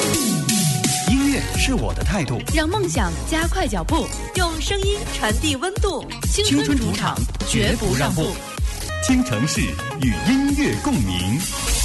音乐是我的态度， 让梦想加快脚步，用声音传递温度。 青春主场，绝不让步。京城市与音乐共鸣。